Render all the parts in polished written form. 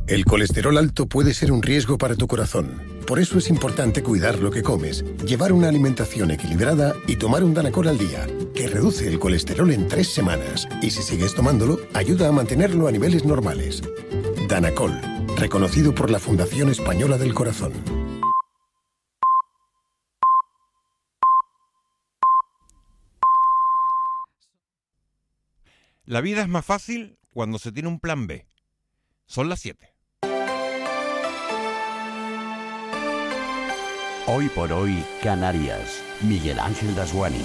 El colesterol alto puede ser un riesgo para tu corazón. Por eso es importante cuidar lo que comes, llevar una alimentación equilibrada y tomar un Danacol al día, que reduce el colesterol en 3 semanas. Y si sigues tomándolo, ayuda a mantenerlo a niveles normales. Danacol, reconocido por la Fundación Española del Corazón. La vida es más fácil cuando se tiene un plan B. Son las 7. Hoy por hoy, Canarias. Miguel Ángel Dasguani.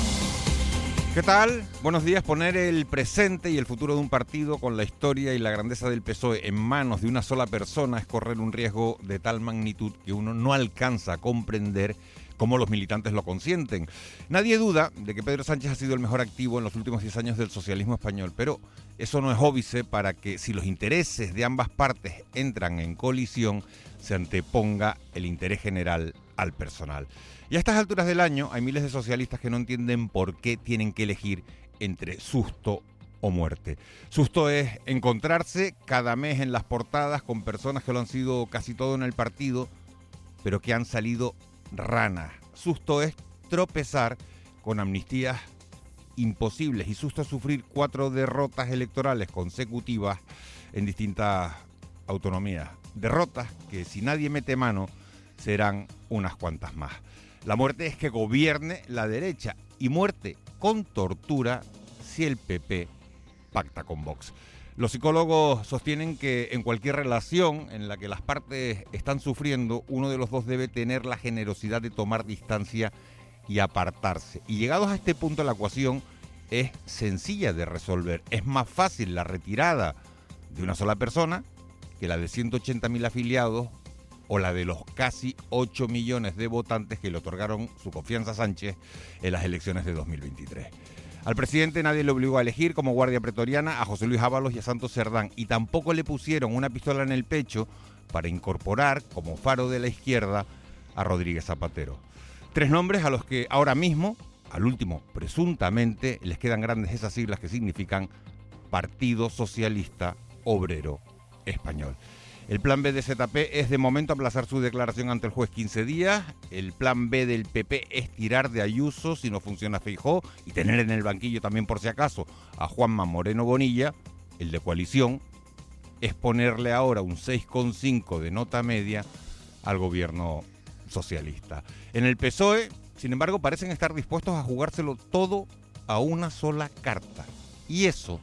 ¿Qué tal? Buenos días. Poner el presente y el futuro de un partido con la historia y la grandeza del PSOE en manos de una sola persona es correr un riesgo de tal magnitud que uno no alcanza a comprender cómo los militantes lo consienten. Nadie duda de que Pedro Sánchez ha sido el mejor activo en los últimos 10 años del socialismo español, pero eso no es óbice para que, si los intereses de ambas partes entran en colisión, se anteponga el interés general al personal. Y a estas alturas del año hay miles de socialistas que no entienden por qué tienen que elegir entre susto o muerte. Susto es encontrarse cada mes en las portadas con personas que lo han sido casi todo en el partido, pero que han salido ranas. Susto es tropezar con amnistías imposibles y susto es sufrir 4 derrotas electorales consecutivas en distintas autonomías. Derrotas que, si nadie mete mano, serán unas cuantas más. La muerte es que gobierne la derecha, y muerte con tortura si el PP pacta con Vox. Los psicólogos sostienen que en cualquier relación en la que las partes están sufriendo, uno de los dos debe tener la generosidad de tomar distancia y apartarse. Y llegados a este punto, la ecuación es sencilla de resolver. Es más fácil la retirada de una sola persona que la de 180.000 afiliados o la de los casi 8 millones de votantes que le otorgaron su confianza a Sánchez en las elecciones de 2023. Al presidente nadie le obligó a elegir como guardia pretoriana a José Luis Ábalos y a Santos Cerdán, y tampoco le pusieron una pistola en el pecho para incorporar como faro de la izquierda a Rodríguez Zapatero. 3 nombres a los que ahora mismo, al último presuntamente, les quedan grandes esas siglas que significan Partido Socialista Obrero Español. El plan B de ZP es de momento aplazar su declaración ante el juez 15 días. El plan B del PP es tirar de Ayuso si no funciona Feijóo y tener en el banquillo también, por si acaso, a Juanma Moreno Bonilla. El de coalición es ponerle ahora un 6,5 de nota media al gobierno socialista. En el PSOE, sin embargo, parecen estar dispuestos a jugárselo todo a una sola carta. Y eso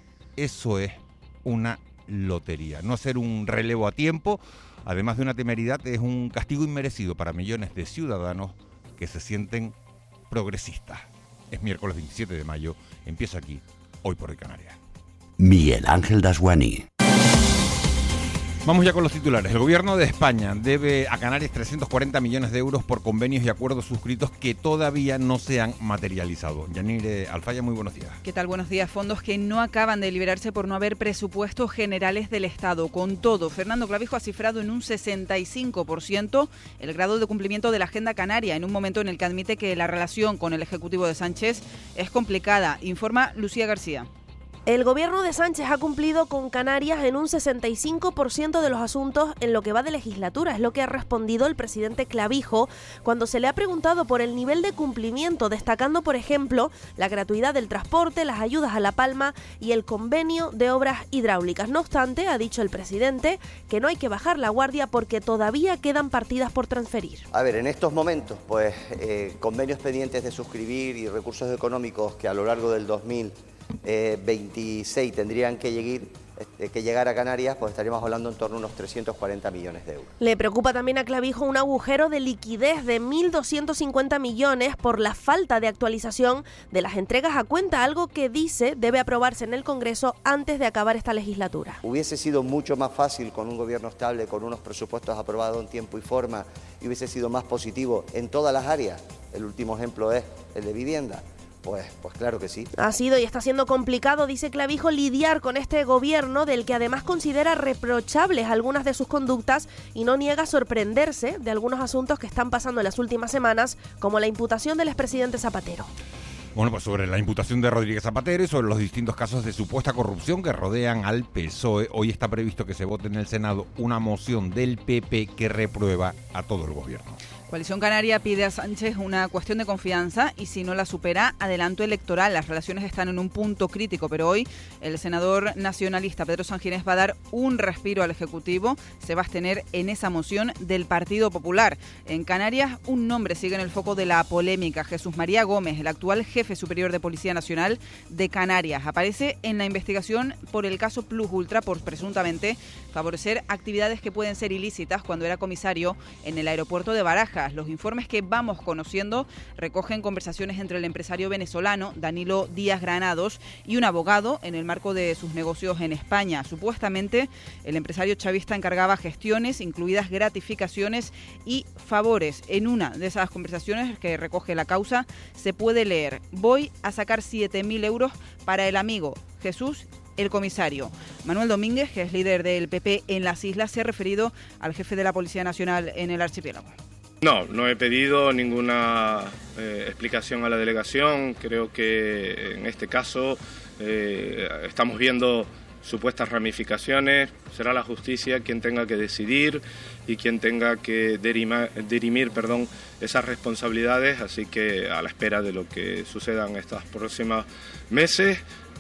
es una lotería. No hacer un relevo a tiempo, además de una temeridad, es un castigo inmerecido para millones de ciudadanos que se sienten progresistas. Es miércoles 27 de mayo, empieza aquí, Hoy por Hoy Canarias. Miguel Ángel Dasguani. Vamos ya con los titulares. El gobierno de España debe a Canarias 340 millones de euros por convenios y acuerdos suscritos que todavía no se han materializado. Yanire Alfaya, muy buenos días. ¿Qué tal? Buenos días. Fondos que no acaban de liberarse por no haber presupuestos generales del Estado. Con todo, Fernando Clavijo ha cifrado en un 65% el grado de cumplimiento de la Agenda Canaria, en un momento en el que admite que la relación con el Ejecutivo de Sánchez es complicada. Informa Lucía García. El gobierno de Sánchez ha cumplido con Canarias en un 65% de los asuntos en lo que va de legislatura. Es lo que ha respondido el presidente Clavijo cuando se le ha preguntado por el nivel de cumplimiento, destacando, por ejemplo, la gratuidad del transporte, las ayudas a La Palma y el convenio de obras hidráulicas. No obstante, ha dicho el presidente que no hay que bajar la guardia porque todavía quedan partidas por transferir. A ver, en estos momentos, pues convenios pendientes de suscribir y recursos económicos que a lo largo del 2026 tendrían que llegar a Canarias, pues estaríamos hablando en torno a unos 340 millones de euros. Le preocupa también a Clavijo un agujero de liquidez de 1.250 millones por la falta de actualización de las entregas a cuenta, algo que dice debe aprobarse en el Congreso antes de acabar esta legislatura. Hubiese sido mucho más fácil con un gobierno estable, con unos presupuestos aprobados en tiempo y forma, y hubiese sido más positivo en todas las áreas. El último ejemplo es el de vivienda. Pues claro que sí. Ha sido y está siendo complicado, dice Clavijo, lidiar con este gobierno del que además considera reprochables algunas de sus conductas y no niega sorprenderse de algunos asuntos que están pasando en las últimas semanas, como la imputación del expresidente Zapatero. Bueno, pues sobre la imputación de Rodríguez Zapatero y sobre los distintos casos de supuesta corrupción que rodean al PSOE, hoy está previsto que se vote en el Senado una moción del PP que reprueba a todo el gobierno. Coalición Canaria pide a Sánchez una cuestión de confianza y si no la supera, adelanto electoral. Las relaciones están en un punto crítico, pero hoy el senador nacionalista Pedro Sanginés va a dar un respiro al Ejecutivo. Se va a abstener en esa moción del Partido Popular. En Canarias, un nombre sigue en el foco de la polémica. Jesús María Gómez, el actual jefe superior de Policía Nacional de Canarias. Aparece en la investigación por el caso Plus Ultra por presuntamente favorecer actividades que pueden ser ilícitas cuando era comisario en el aeropuerto de Barajas. Los informes que vamos conociendo recogen conversaciones entre el empresario venezolano Danilo Díaz Granados y un abogado en el marco de sus negocios en España. Supuestamente, el empresario chavista encargaba gestiones, incluidas gratificaciones y favores. En una de esas conversaciones que recoge la causa, se puede leer: voy a sacar 7.000 euros para el amigo Jesús, el comisario. Manuel Domínguez, que es líder del PP en las islas, se ha referido al jefe de la Policía Nacional en el archipiélago. No he pedido ninguna explicación a la delegación. Creo que en este caso estamos viendo supuestas ramificaciones. Será la justicia quien tenga que decidir y quien tenga que dirimir esas responsabilidades. Así que a la espera de lo que suceda en estos próximos meses,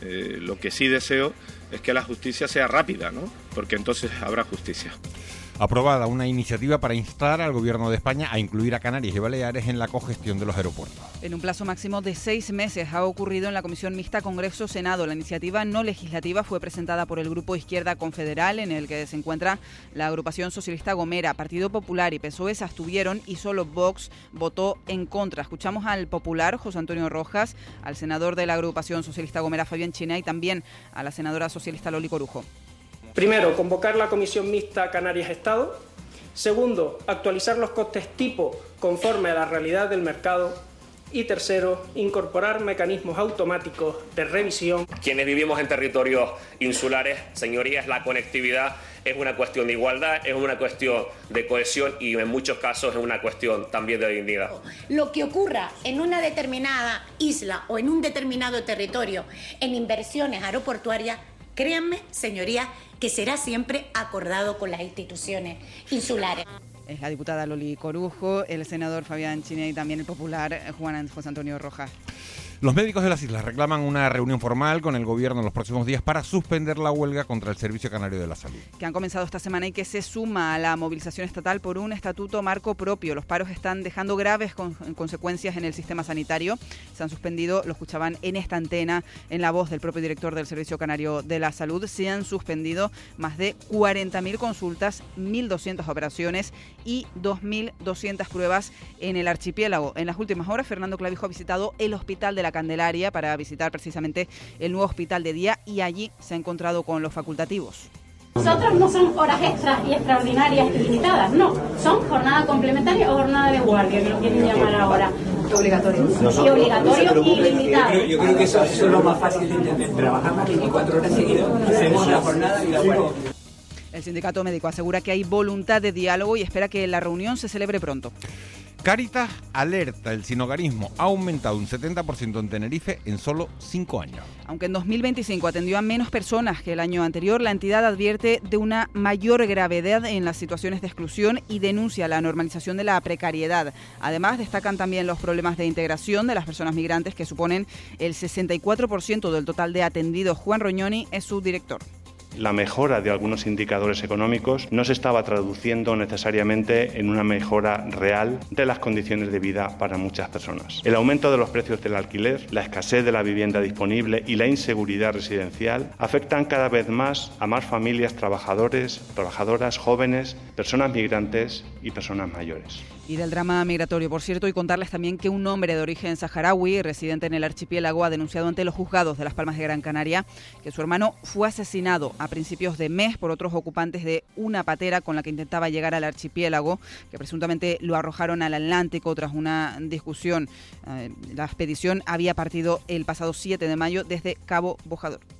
lo que sí deseo es que la justicia sea rápida, ¿no? Porque entonces habrá justicia. Aprobada una iniciativa para instar al Gobierno de España a incluir a Canarias y Baleares en la cogestión de los aeropuertos. En un plazo máximo de 6 meses ha ocurrido en la Comisión Mixta Congreso-Senado. La iniciativa no legislativa fue presentada por el Grupo Izquierda Confederal, en el que se encuentra la agrupación socialista Gomera. Partido Popular y PSOE se abstuvieron y solo Vox votó en contra. Escuchamos al popular José Antonio Rojas, al senador de la agrupación socialista Gomera Fabián China y también a la senadora socialista Loli Corujo. Primero, convocar la Comisión Mixta Canarias-Estado. Segundo, actualizar los costes tipo conforme a la realidad del mercado. Y tercero, incorporar mecanismos automáticos de revisión. Quienes vivimos en territorios insulares, señorías, la conectividad es una cuestión de igualdad, es una cuestión de cohesión y en muchos casos es una cuestión también de dignidad. Lo que ocurra en una determinada isla o en un determinado territorio en inversiones aeroportuarias, créanme, señorías, que será siempre acordado con las instituciones insulares. Es la diputada Loli Corujo, el senador Fabián China y también el popular José Antonio Rojas. Los médicos de las islas reclaman una reunión formal con el gobierno en los próximos días para suspender la huelga contra el Servicio Canario de la Salud. Que han comenzado esta semana y que se suma a la movilización estatal por un estatuto marco propio. Los paros están dejando graves consecuencias en el sistema sanitario. Se han suspendido, lo escuchaban en esta antena, en la voz del propio director del Servicio Canario de la Salud, se han suspendido más de 40.000 consultas, 1.200 operaciones y 2.200 pruebas en el archipiélago. En las últimas horas, Fernando Clavijo ha visitado el Hospital de la Candelaria para visitar precisamente el nuevo hospital de día y allí se ha encontrado con los facultativos. Nosotros no son horas extras y extraordinarias ilimitadas, no, son jornada complementaria o jornada de guardia, que lo quieren llamar ahora. Obligatorio. Y obligatorio y ilimitado. Yo creo que eso es lo más fácil de entender. Trabajamos 24 horas seguidas, hacemos la jornada y la guardia. El sindicato médico asegura que hay voluntad de diálogo y espera que la reunión se celebre pronto. Cáritas alerta, el sinhogarismo ha aumentado un 70% en Tenerife en solo 5 años. Aunque en 2025 atendió a menos personas que el año anterior, la entidad advierte de una mayor gravedad en las situaciones de exclusión y denuncia la normalización de la precariedad. Además, destacan también los problemas de integración de las personas migrantes, que suponen el 64% del total de atendidos. Juan Roñoni es su director. La mejora de algunos indicadores económicos no se estaba traduciendo necesariamente en una mejora real de las condiciones de vida para muchas personas. El aumento de los precios del alquiler, la escasez de la vivienda disponible y la inseguridad residencial afectan cada vez más a más familias trabajadoras, jóvenes, personas migrantes y personas mayores. Y del drama migratorio, por cierto, y contarles también que un hombre de origen saharaui, residente en el archipiélago, ha denunciado ante los juzgados de Las Palmas de Gran Canaria que su hermano fue asesinado a principios de mes por otros ocupantes de una patera con la que intentaba llegar al archipiélago, que presuntamente lo arrojaron al Atlántico tras una discusión. La expedición había partido el pasado 7 de mayo desde Cabo Bojador.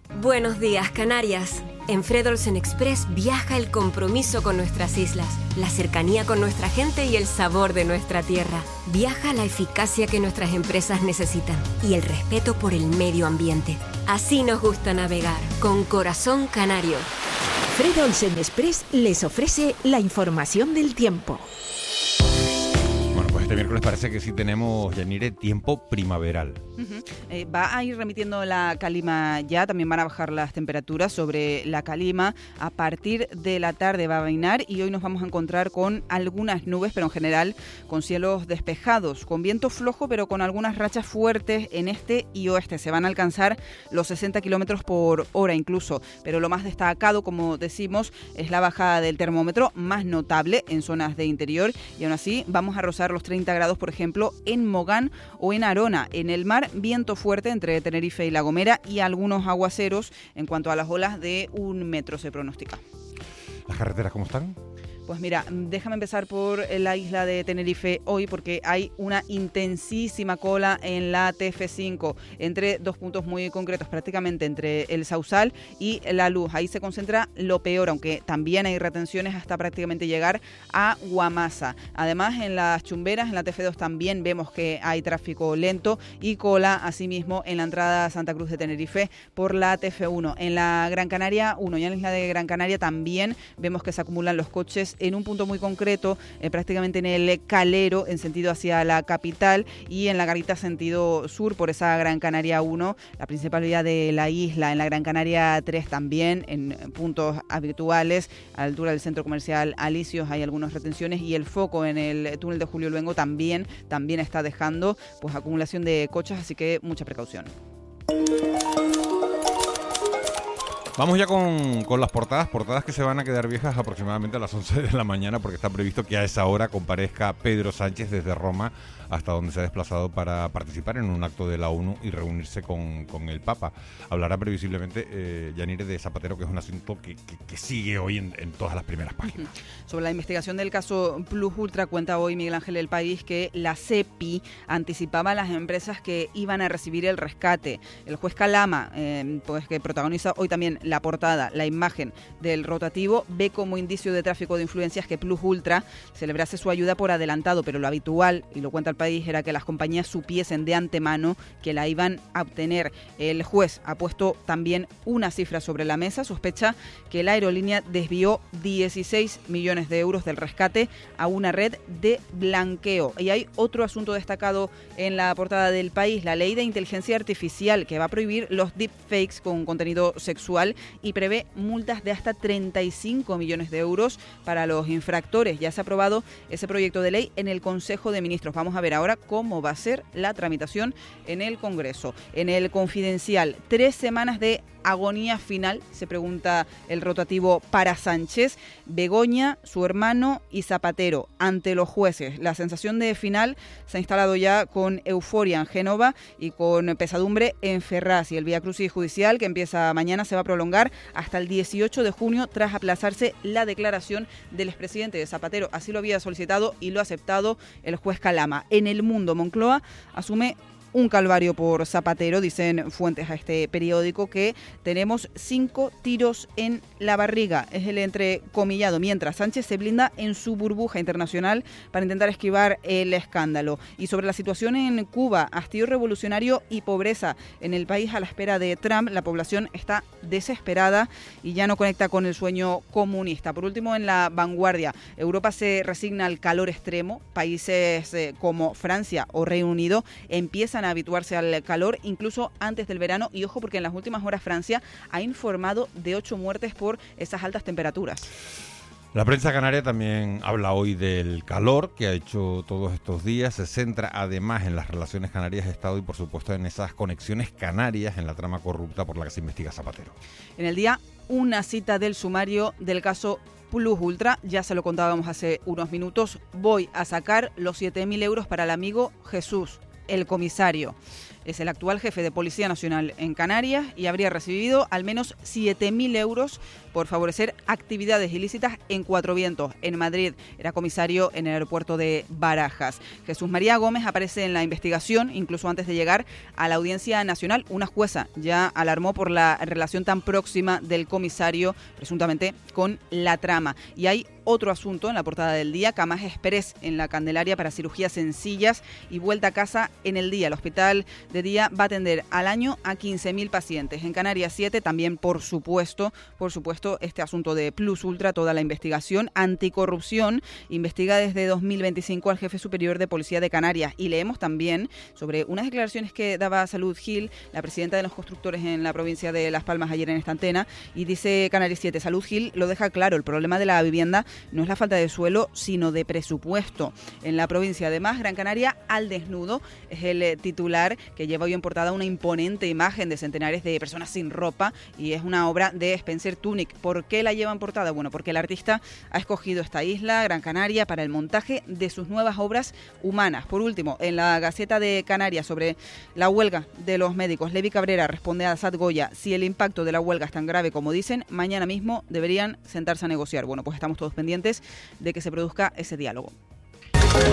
Buenos días, Canarias. En Fred Olsen Express viaja el compromiso con nuestras islas, la cercanía con nuestra gente y el sabor de nuestra tierra. Viaja la eficacia que nuestras empresas necesitan y el respeto por el medio ambiente. Así nos gusta navegar, con corazón canario. Fred Olsen Express les ofrece la información del tiempo. Bueno, pues este miércoles parece que sí tenemos, Yanire, tiempo primaveral. Va a ir remitiendo la calima ya, también van a bajar las temperaturas sobre la calima. A partir de la tarde va a vainar y hoy nos vamos a encontrar con algunas nubes, pero en general con cielos despejados, con viento flojo, pero con algunas rachas fuertes en este y oeste. Se van a alcanzar los 60 kilómetros por hora incluso, pero lo más destacado, como decimos, es la bajada del termómetro, más notable en zonas de interior, y aún así vamos a rozar los 30 grados, por ejemplo, en Mogán o en Arona. En el mar, viento fuerte entre Tenerife y La Gomera y algunos aguaceros. En cuanto a las olas, de 1 metro se pronostica. ¿Las carreteras cómo están? Pues mira, déjame empezar por la isla de Tenerife hoy, porque hay una intensísima cola en la TF5 entre dos puntos muy concretos, prácticamente entre el Sausal y la Luz. Ahí se concentra lo peor, aunque también hay retenciones hasta prácticamente llegar a Guamasa. Además, en las Chumberas, en la TF2 también vemos que hay tráfico lento y cola, asimismo, en la entrada a Santa Cruz de Tenerife por la TF1. En la Gran Canaria 1 y en la isla de Gran Canaria también vemos que se acumulan los coches en un punto muy concreto, prácticamente en el Calero, en sentido hacia la capital, y en la Garita sentido sur por esa Gran Canaria 1, la principal vía de la isla. En la Gran Canaria 3 también, en puntos habituales, a la altura del centro comercial Alicios hay algunas retenciones, y el foco en el túnel de Julio Luengo también está dejando pues acumulación de coches, así que mucha precaución. Vamos ya con las portadas que se van a quedar viejas aproximadamente a las 11 de la mañana, porque está previsto que a esa hora comparezca Pedro Sánchez desde Roma, hasta donde se ha desplazado para participar en un acto de la ONU y reunirse con el Papa. Hablará previsiblemente, Yanire, de Zapatero, que es un asunto que sigue hoy en todas las primeras páginas. Sobre la investigación del caso Plus Ultra, cuenta hoy Miguel Ángel El País que la CEPI anticipaba a las empresas que iban a recibir el rescate. El juez Calama, pues que protagoniza hoy también la portada, la imagen del rotativo, ve como indicio de tráfico de influencias que Plus Ultra celebrase su ayuda por adelantado, pero lo habitual, y lo cuenta El País, era que las compañías supiesen de antemano que la iban a obtener. El juez ha puesto también una cifra sobre la mesa, sospecha que la aerolínea desvió 16 millones de euros del rescate a una red de blanqueo. Y hay otro asunto destacado en la portada del País, la ley de inteligencia artificial, que va a prohibir los deepfakes con contenido sexual y prevé multas de hasta 35 millones de euros para los infractores. Ya se ha aprobado ese proyecto de ley en el Consejo de Ministros. Vamos a ver ahora cómo va a ser la tramitación en el Congreso. En el Confidencial, 3 semanas de agonía final, se pregunta el rotativo para Sánchez, Begoña, su hermano y Zapatero ante los jueces. La sensación de final se ha instalado ya con euforia en Génova y con pesadumbre en Ferraz, y el viacrucis judicial, que empieza mañana, se va a prolongar hasta el 18 de junio tras aplazarse la declaración del expresidente de Zapatero. Así lo había solicitado y lo ha aceptado el juez Calama. En El Mundo, Moncloa asume un calvario por Zapatero. Dicen fuentes a este periódico que tenemos 5 tiros en la barriga. Es el entrecomillado, mientras Sánchez se blinda en su burbuja internacional para intentar esquivar el escándalo. Y sobre la situación en Cuba, hastío revolucionario y pobreza en el país a la espera de Trump. La población está desesperada y ya no conecta con el sueño comunista. Por último, en La Vanguardia, Europa se resigna al calor extremo. Países como Francia o Reino Unido empiezan a habituarse al calor incluso antes del verano, y ojo, porque en las últimas horas Francia ha informado de 8 muertes por esas altas temperaturas. La prensa canaria también habla hoy del calor que ha hecho todos estos días. Se centra además en las relaciones Canarias-Estado y por supuesto en esas conexiones canarias en la trama corrupta por la que se investiga Zapatero. En el día, una cita del sumario del caso Plus Ultra. Ya se lo contábamos hace unos minutos. Voy a sacar los 7.000 euros para el amigo Jesús, el comisario. es el actual jefe de Policía Nacional en Canarias y habría recibido al menos 7.000 euros por favorecer actividades ilícitas en Cuatro Vientos, en Madrid. Era comisario en el aeropuerto de Barajas. Jesús María Gómez aparece en la investigación, incluso antes de llegar a la Audiencia Nacional. Una jueza ya alarmó por la relación tan próxima del comisario, presuntamente, con la trama. Y hay otro asunto en la portada del día: camas express en la Candelaria para cirugías sencillas y vuelta a casa en el día. El hospital de día va a atender al año a 15.000 pacientes. En Canarias 7 también, por supuesto, este asunto de Plus Ultra. Toda la investigación anticorrupción investiga desde 2025 al jefe superior de Policía de Canarias. Y leemos también sobre unas declaraciones que daba Salud Gil, la presidenta de los constructores en la provincia de Las Palmas, ayer en esta antena, y dice Canarias 7, Salud Gil lo deja claro: el problema de la vivienda no es la falta de suelo, sino de presupuesto. En la provincia, además, Gran Canaria al desnudo es el titular que lleva hoy en portada una imponente imagen de centenares de personas sin ropa, y es una obra de Spencer Tunick. ¿Por qué la lleva en portada? Bueno, porque el artista ha escogido esta isla, Gran Canaria, para el montaje de sus nuevas obras humanas. Por último, en la Gaceta de Canarias, sobre la huelga de los médicos, Levi Cabrera responde a Sat Goya: si el impacto de la huelga es tan grave como dicen, mañana mismo deberían sentarse a negociar. Bueno, pues estamos todos pendientes de que se produzca ese diálogo.